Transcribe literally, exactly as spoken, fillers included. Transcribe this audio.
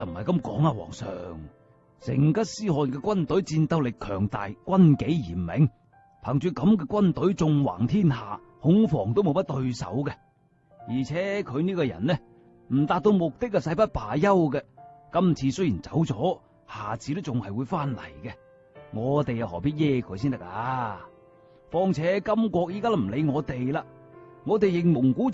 唔係咁講啊，皇上。成吉思汗嘅軍隊戰鬥力強大，軍紀嚴明，憑住咁嘅軍隊縱橫天下，恐防都冇乜對手嘅。而且佢呢個人呢，唔達到目的啊，誓不罷休嘅。今次雖然走咗，下次都仲係會翻嚟嘅。我哋又何必惹佢先得噶？況且金國依家都唔理我哋啦，我哋認蒙古